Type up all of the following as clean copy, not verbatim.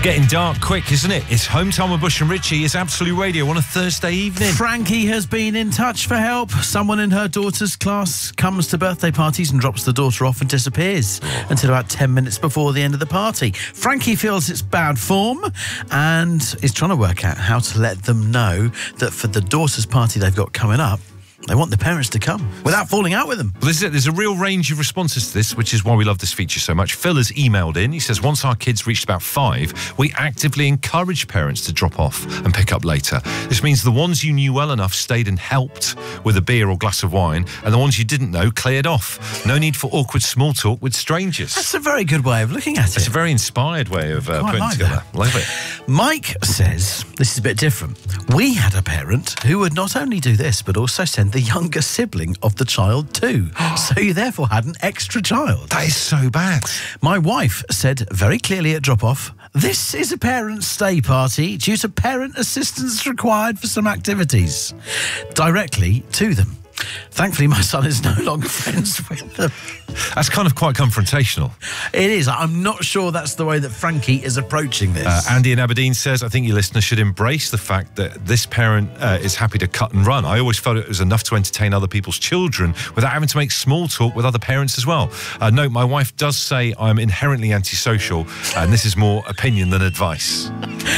Getting dark quick, isn't it? It's Home Time with Bush and Richie. It's Absolute Radio on a Thursday evening. Frankie has been in touch for help. Someone in her daughter's class comes to birthday parties and drops the daughter off and disappears until about 10 minutes before the end of the party. Frankie feels it's bad form and is trying to work out how to let them know that for the daughter's party they've got coming up, they want the parents to come without falling out with them. Well, this is it. There's a real range of responses to this, which is why we love this feature so much. Phil has emailed in. He says, once our kids reached about 5, we actively encouraged parents to drop off and pick up later. This means the ones you knew well enough stayed and helped with a beer or glass of wine, and the ones you didn't know cleared off. No need for awkward small talk with strangers. That's a very good way of looking at it. It's a very inspired way of putting like together. that. Love it. Mike says, this is a bit different. We had a parent who would not only do this, but also send the younger sibling of the child too. So you therefore had an extra child. That is so bad. My wife said very clearly at drop-off, this is a parent stay party due to parent assistance required for some activities. Directly to them. Thankfully, my son is no longer friends with them. That's kind of quite confrontational. It is. I'm not sure that's the way that Frankie is approaching this. Andy in Aberdeen says, I think your listener should embrace the fact that this parent is happy to cut and run. I always felt it was enough to entertain other people's children without having to make small talk with other parents as well. No, my wife does say I'm inherently antisocial, and this is more opinion than advice.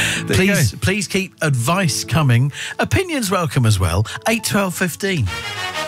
Please keep advice coming. Opinions welcome as well. 8, 12, 15.